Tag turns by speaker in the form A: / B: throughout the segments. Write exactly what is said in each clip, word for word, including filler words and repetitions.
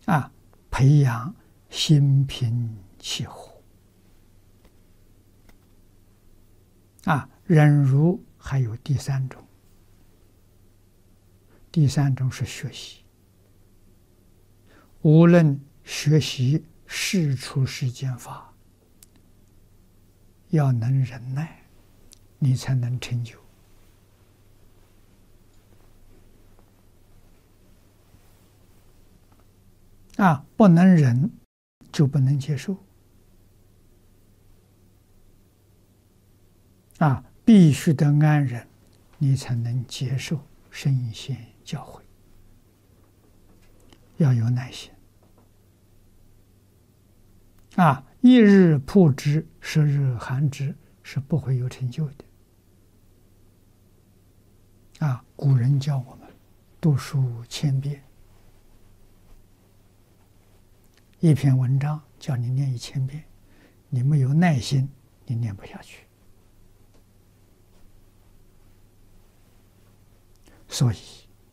A: 啊，培养心平气和。啊，忍辱还有第三种，第三种是学习。无论学习世出世间法，要能忍耐，你才能成就。啊，不能忍，就不能接受。啊，必须得安忍，你才能接受圣贤教诲。要有耐心。啊，一日曝之，十日寒之，是不会有成就的。啊，古人教我们读书千遍，一篇文章叫你念一千遍，你没有耐心，你念不下去。所以，《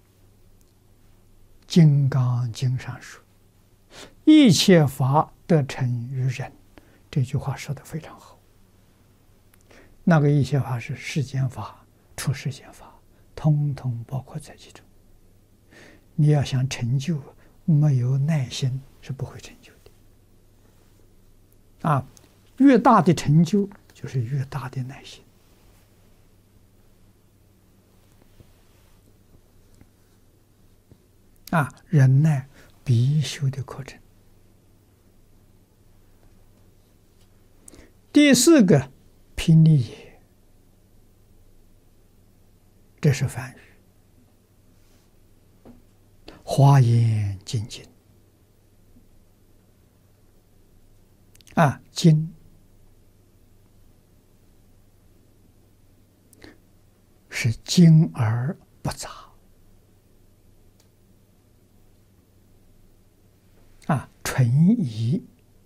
A: 金刚经》上说：“一切法得成于忍。”这句话说得非常好。那个一切法是世间法、出世间法，通通包括在其中。你要想成就，没有耐心是不会成就的。啊，越大的成就，就是越大的耐心。啊，忍耐必修的课程。第四个，拼利也，这是梵语。华严精进。啊，精是精而不杂。啊，纯仪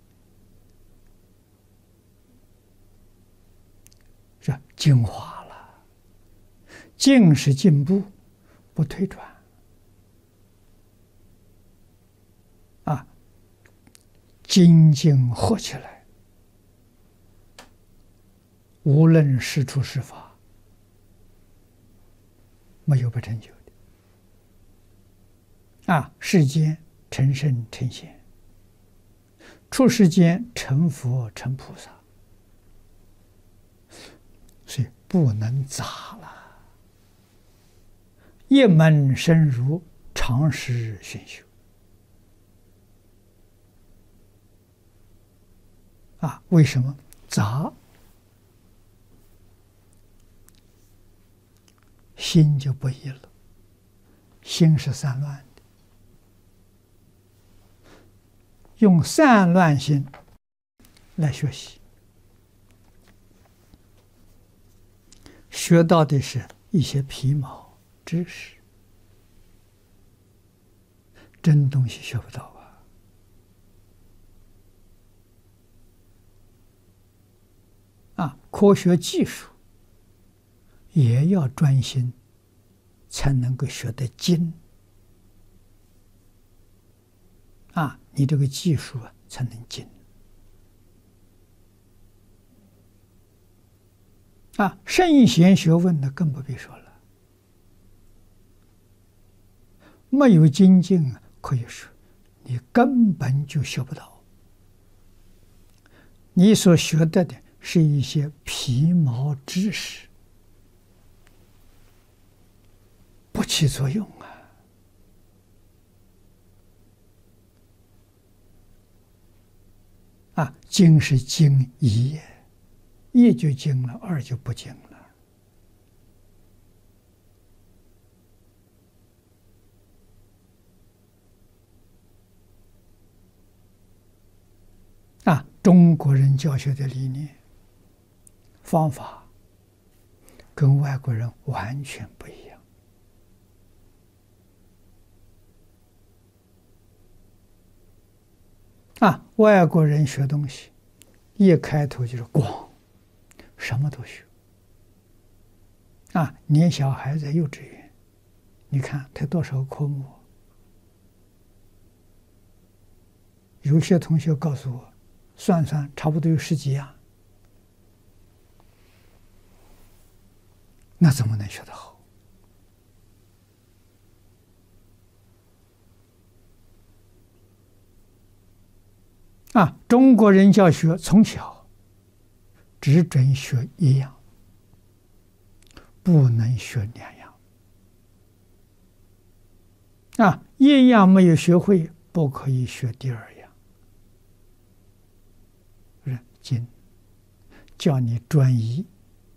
A: 是精华了。进是进步，不退转。啊，精进合起来，无论是出是法，没有不成就的。啊，世间成圣成贤，出世间成佛成菩萨，所以不能杂了。一门深入，长时熏修。啊，为什么杂？心就不一了。心是散乱的，用散乱心来学习，学到的是一些皮毛知识，真东西学不到啊！啊，科学技术也要专心，才能够学得精。啊，你这个技术啊才能精。啊，圣贤学问那更不必说了，没有精进啊，可以说你根本就学不到。你所学得的是一些皮毛知识，不起作用啊！啊，精是精一，一就精了，二就不精了。啊，中国人教学的理念、方法跟外国人完全不一样。啊，外国人学东西，一开头就是广，什么都学。啊，连小孩在幼稚园，你看他多少科目？ 有些同学告诉我，算算差不多有十几样，那怎么能学得好？啊，中国人教学从小只准学一样，不能学两样。啊，一样没有学会，不可以学第二样。是经叫你专一，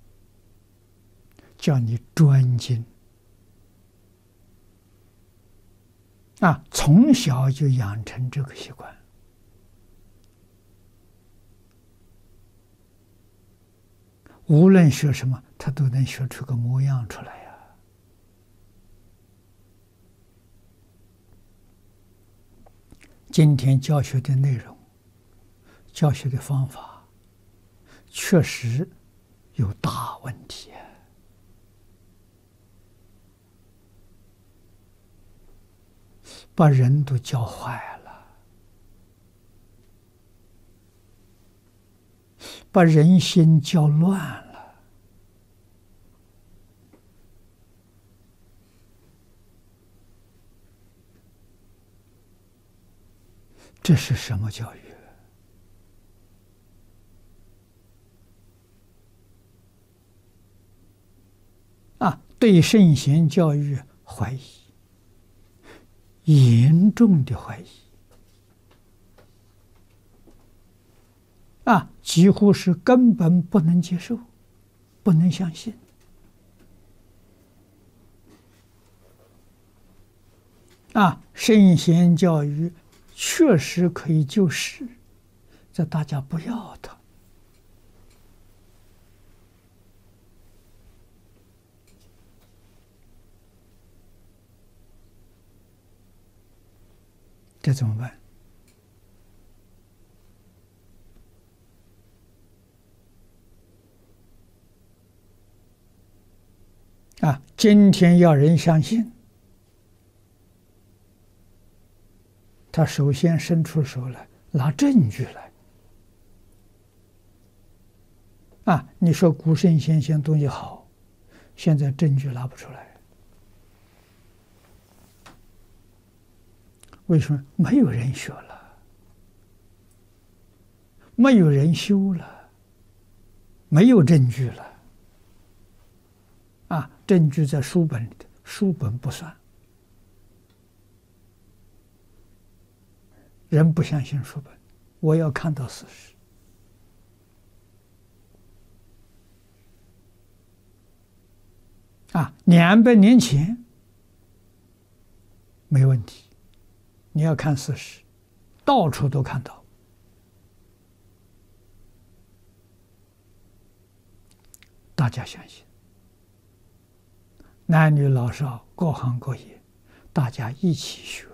A: 叫你专精。啊，从小就养成这个习惯。无论学什么，他都能学出个模样出来呀。今天教学的内容、教学的方法，确实有大问题，把人都教坏了，把人心教乱了。这是什么教育？啊，对圣贤教育怀疑，严重的怀疑。啊，几乎是根本不能接受，不能相信。啊，圣贤教育确实可以救世，这大家不要它。这怎么办？啊，今天要人相信，他首先伸出手来，拿证据来。啊，你说古圣先贤东西好，现在证据拿不出来，为什么？没有人学了，没有人修了，没有证据了。啊，证据在书本里头，书本不算。人不相信书本，我要看到事实。啊，两百年前没问题，你要看事实，到处都看到。大家相信，男女老少各行各业，大家一起学。